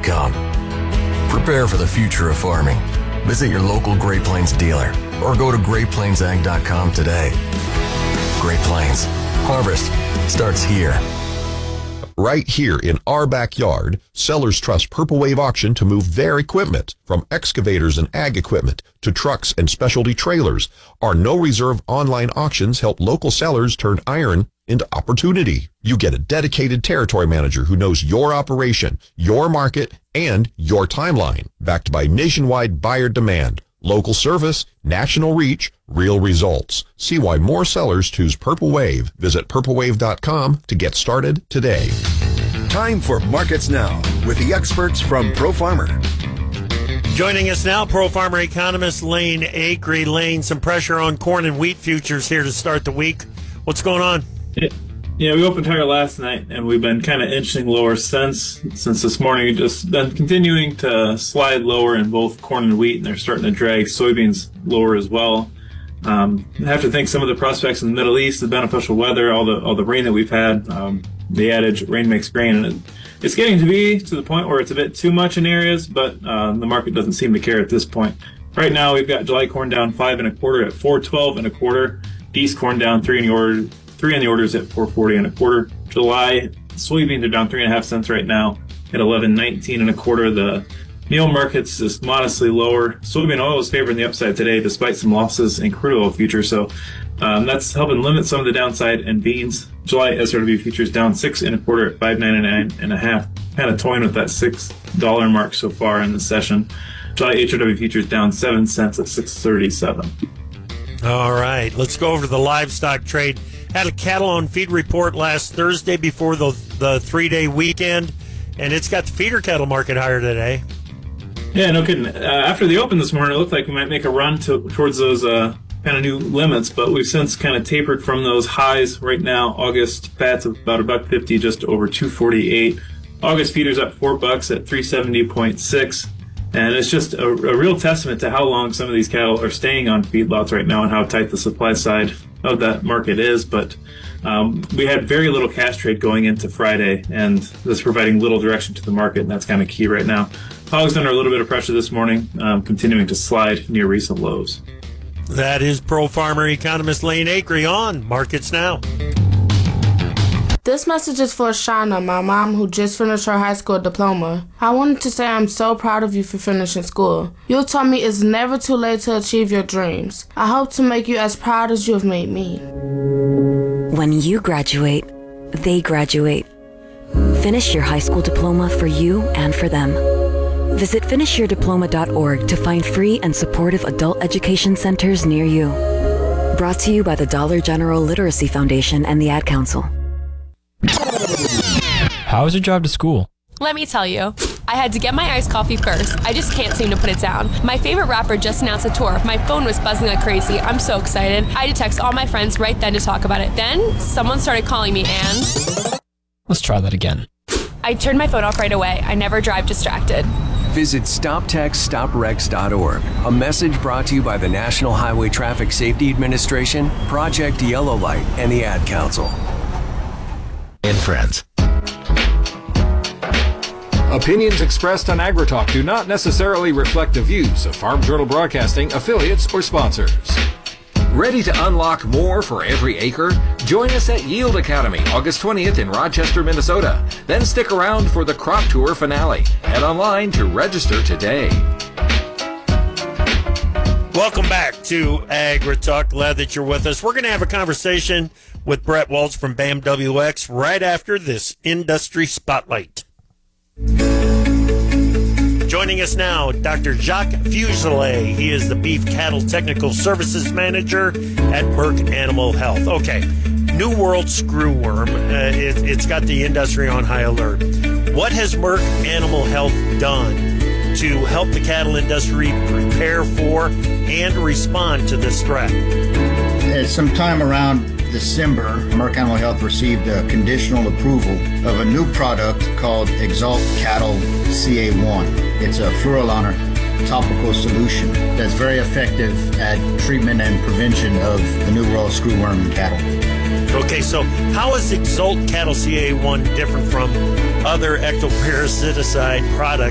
come. Prepare for the future of farming. Visit your local Great Plains dealer or go to GreatPlainsAg.com today. Great Plains. Harvest starts here. Right here in our backyard, sellers trust Purple Wave Auction to move their equipment, from excavators and ag equipment to trucks and specialty trailers. Our no-reserve online auctions help local sellers turn iron into opportunity. You get a dedicated territory manager who knows your operation, your market, and your timeline, backed by nationwide buyer demand. Local service, national reach, real results. See why more sellers choose Purple Wave. Visit purplewave.com to get started today. Time for Markets Now with the experts from Pro Farmer. Joining us now, Pro Farmer economist Lane Acree. Lane, some pressure on corn and wheat futures here to start the week. What's going on? Yeah, we opened higher last night, and we've been kind of inching lower since this morning. We've just been continuing to slide lower in both corn and wheat, and they're starting to drag soybeans lower as well. I have to think some of the prospects in the Middle East, the beneficial weather, all the rain that we've had, the adage, rain makes grain, and it's getting to be to the point where it's a bit too much in areas, but the market doesn't seem to care at this point. Right now, we've got July corn down 5 1/4 at 4.12 1/4. East corn down 3 on the orders at 4.40 1/4. July soybeans are down 3.5 cents right now at 11.19 1/4. The meal market's just modestly lower. Soybean oil is favoring the upside today despite some losses in crude oil futures, so that's helping limit some of the downside in beans. July SRW futures down 6 1/4 at 5.99 1/2, kind of toying with that $6 mark so far in the session. July HRW futures down 7 cents at 6.37. All right, let's go over to the livestock trade. Had a cattle on feed report last Thursday before the 3-day weekend, and it's got the feeder cattle market higher today. Yeah, no kidding. After the open this morning, it looked like we might make a run towards those kind of new limits, but we've since kind of tapered from those highs. Right now, August fat's about $1.50, just over 248. August feeders up $4 at 370.6. And it's just a real testament to how long some of these cattle are staying on feedlots right now and how tight the supply side of that market is. But we had very little cash trade going into Friday, and this providing little direction to the market, and that's kind of key right now. Hogs under a little bit of pressure this morning, continuing to slide near recent lows. That is Pro Farmer economist Lane Acree on Markets Now. This message is for Shauna, my mom, who just finished her high school diploma. I wanted to say I'm so proud of you for finishing school. You taught me it's never too late to achieve your dreams. I hope to make you as proud as you have made me. When you graduate, they graduate. Finish your high school diploma for you and for them. Visit finishyourdiploma.org to find free and supportive adult education centers near you. Brought to you by the Dollar General Literacy Foundation and the Ad Council. How was your drive to school? Let me tell you, I had to get my iced coffee first. I just can't seem to put it down. My favorite rapper just announced a tour. My phone was buzzing like crazy. I'm so excited. I had to text all my friends right then to talk about it. Then, someone started calling me and... Let's try that again. I turned my phone off right away. I never drive distracted. Visit StopTextStopWrecks.org. A message brought to you by the National Highway Traffic Safety Administration, Project Yellow Light, and the Ad Council. And friends. Opinions expressed on AgriTalk do not necessarily reflect the views of Farm Journal Broadcasting, affiliates, or sponsors. Ready to unlock more for every acre? Join us at Yield Academy, August 20th in Rochester, Minnesota. Then stick around for the Crop Tour finale. Head online to register today. Welcome back to AgriTalk. Glad that you're with us. We're going to have a conversation with Brett Waltz from BAM-WX right after this Industry Spotlight. Joining us now, Dr. Jacques Fuselier. He is the Beef Cattle Technical Services Manager at Merck Animal Health. Okay, New World screwworm. It's got the industry on high alert. What has Merck Animal Health done to help the cattle industry prepare for and respond to this threat? Sometime around December, Merck Animal Health received a conditional approval of a new product called Exalt Cattle CA1. It's a fluoroliner topical solution that's very effective at treatment and prevention of the New World screwworm in cattle. Okay, so how is Exalt Cattle CA1 different from other ectoparasiticide products